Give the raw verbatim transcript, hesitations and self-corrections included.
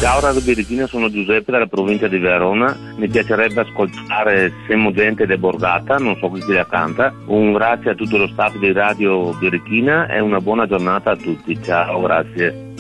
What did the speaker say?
Ciao Radio Birichina, sono Giuseppe dalla provincia di Verona. Mi piacerebbe ascoltare Siamo gente debordata, non so chi la canta. Un grazie a tutto lo staff di Radio Birichina e una buona giornata a tutti. Ciao, grazie.